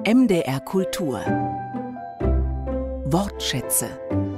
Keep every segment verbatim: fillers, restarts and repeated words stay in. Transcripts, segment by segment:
M D R Kultur Wortschätze.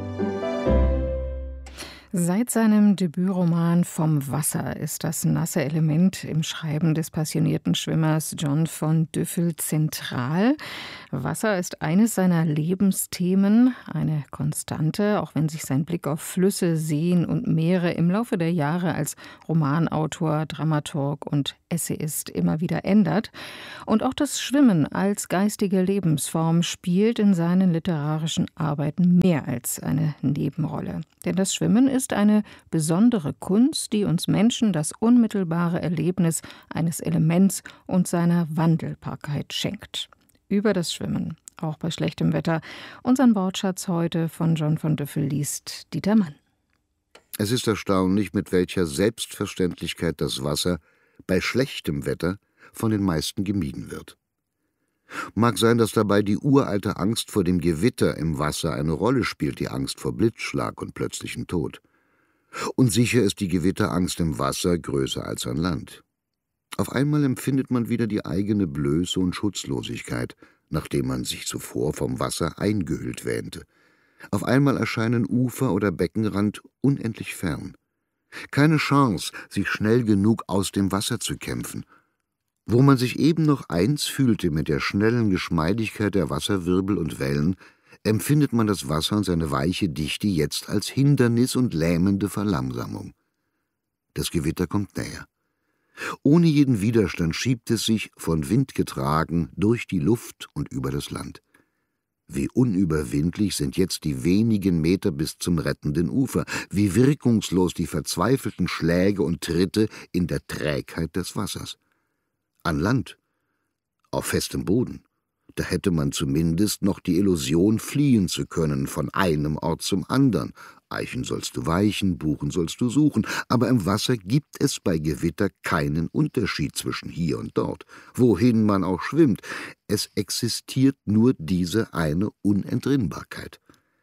Seit seinem Debütroman »Vom Wasser« ist das nasse Element im Schreiben des passionierten Schwimmers John von Düffel zentral. Wasser ist eines seiner Lebensthemen, eine Konstante, auch wenn sich sein Blick auf Flüsse, Seen und Meere im Laufe der Jahre als Romanautor, Dramaturg und Essayist immer wieder ändert. Und auch das Schwimmen als geistige Lebensform spielt in seinen literarischen Arbeiten mehr als eine Nebenrolle. Denn das Schwimmen ist eine besondere Kunst, die uns Menschen das unmittelbare Erlebnis eines Elements und seiner Wandelbarkeit schenkt. Über das Schwimmen, auch bei schlechtem Wetter. Unseren Wortschatz heute von John von Düffel liest Dieter Mann. Es ist erstaunlich, mit welcher Selbstverständlichkeit das Wasser bei schlechtem Wetter von den meisten gemieden wird. Mag sein, dass dabei die uralte Angst vor dem Gewitter im Wasser eine Rolle spielt, die Angst vor Blitzschlag und plötzlichem Tod. Und sicher ist die Gewitterangst im Wasser größer als an Land. Auf einmal empfindet man wieder die eigene Blöße und Schutzlosigkeit, nachdem man sich zuvor vom Wasser eingehüllt wähnte. Auf einmal erscheinen Ufer oder Beckenrand unendlich fern. Keine Chance, sich schnell genug aus dem Wasser zu kämpfen. Wo man sich eben noch eins fühlte mit der schnellen Geschmeidigkeit der Wasserwirbel und Wellen, empfindet man das Wasser und seine weiche Dichte jetzt als Hindernis und lähmende Verlangsamung. Das Gewitter kommt näher. Ohne jeden Widerstand schiebt es sich, von Wind getragen, durch die Luft und über das Land. Wie unüberwindlich sind jetzt die wenigen Meter bis zum rettenden Ufer, wie wirkungslos die verzweifelten Schläge und Tritte in der Trägheit des Wassers. An Land, auf festem Boden, da hätte man zumindest noch die Illusion, fliehen zu können von einem Ort zum anderen. Eichen sollst du weichen, Buchen sollst du suchen, aber im Wasser gibt es bei Gewitter keinen Unterschied zwischen hier und dort, wohin man auch schwimmt. Es existiert nur diese eine Unentrinnbarkeit.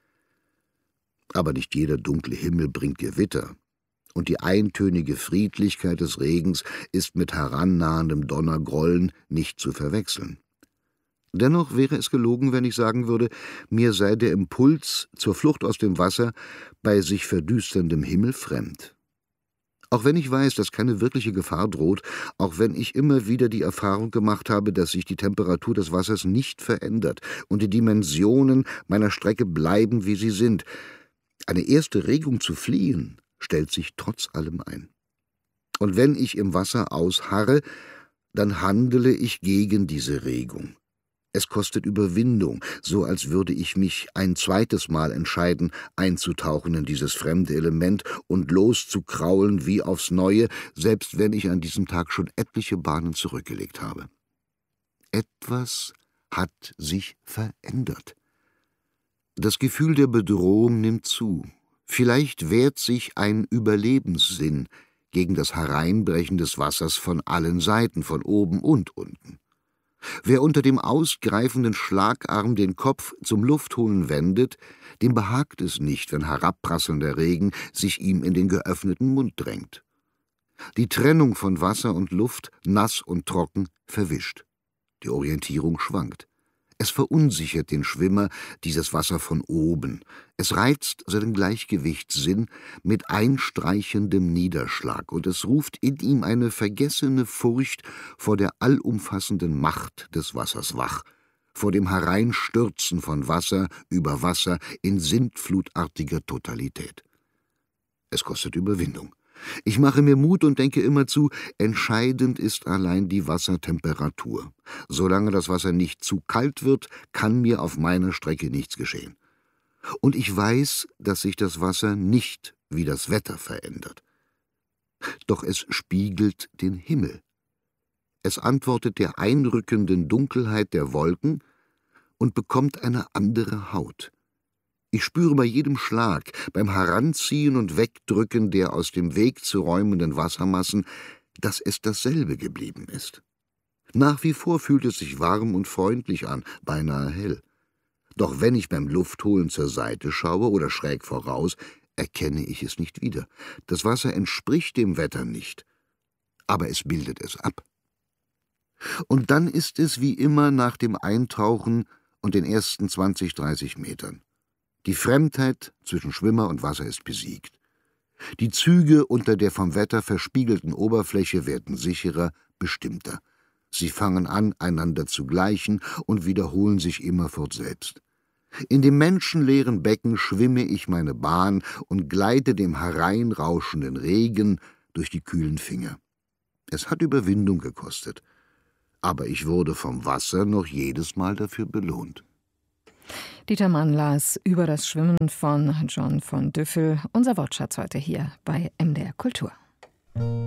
Aber nicht jeder dunkle Himmel bringt Gewitter, und die eintönige Friedlichkeit des Regens ist mit herannahendem Donnergrollen nicht zu verwechseln. Dennoch wäre es gelogen, wenn ich sagen würde, mir sei der Impuls zur Flucht aus dem Wasser bei sich verdüsterndem Himmel fremd. Auch wenn ich weiß, dass keine wirkliche Gefahr droht, auch wenn ich immer wieder die Erfahrung gemacht habe, dass sich die Temperatur des Wassers nicht verändert und die Dimensionen meiner Strecke bleiben, wie sie sind, eine erste Regung zu fliehen stellt sich trotz allem ein. Und wenn ich im Wasser ausharre, dann handele ich gegen diese Regung. Es kostet Überwindung, so als würde ich mich ein zweites Mal entscheiden, einzutauchen in dieses fremde Element und loszukraulen wie aufs Neue, selbst wenn ich an diesem Tag schon etliche Bahnen zurückgelegt habe. Etwas hat sich verändert. Das Gefühl der Bedrohung nimmt zu. Vielleicht wehrt sich ein Überlebenssinn gegen das Hereinbrechen des Wassers von allen Seiten, von oben und unten. Wer unter dem ausgreifenden Schlagarm den Kopf zum Luftholen wendet, dem behagt es nicht, wenn herabprasselnder Regen sich ihm in den geöffneten Mund drängt. Die Trennung von Wasser und Luft, nass und trocken, verwischt. Die Orientierung schwankt. Es verunsichert den Schwimmer, dieses Wasser von oben. Es reizt seinen Gleichgewichtssinn mit einstreichendem Niederschlag, und es ruft in ihm eine vergessene Furcht vor der allumfassenden Macht des Wassers wach, vor dem Hereinstürzen von Wasser über Wasser in sintflutartiger Totalität. Es kostet Überwindung. Ich mache mir Mut und denke immerzu, entscheidend ist allein die Wassertemperatur. Solange das Wasser nicht zu kalt wird, kann mir auf meiner Strecke nichts geschehen. Und ich weiß, dass sich das Wasser nicht wie das Wetter verändert. Doch es spiegelt den Himmel. Es antwortet der einrückenden Dunkelheit der Wolken und bekommt eine andere Haut. Ich spüre bei jedem Schlag, beim Heranziehen und Wegdrücken der aus dem Weg zu räumenden Wassermassen, dass es dasselbe geblieben ist. Nach wie vor fühlt es sich warm und freundlich an, beinahe hell. Doch wenn ich beim Luftholen zur Seite schaue oder schräg voraus, erkenne ich es nicht wieder. Das Wasser entspricht dem Wetter nicht, aber es bildet es ab. Und dann ist es wie immer nach dem Eintauchen und den ersten zwanzig, dreißig Metern. Die Fremdheit zwischen Schwimmer und Wasser ist besiegt. Die Züge unter der vom Wetter verspiegelten Oberfläche werden sicherer, bestimmter. Sie fangen an, einander zu gleichen und wiederholen sich immerfort selbst. In dem menschenleeren Becken schwimme ich meine Bahn und gleite dem hereinrauschenden Regen durch die kühlen Finger. Es hat Überwindung gekostet, aber ich wurde vom Wasser noch jedes Mal dafür belohnt. Dieter Mann las über das Schwimmen von John von Düffel, unser Wortschatz heute hier bei M D R Kultur.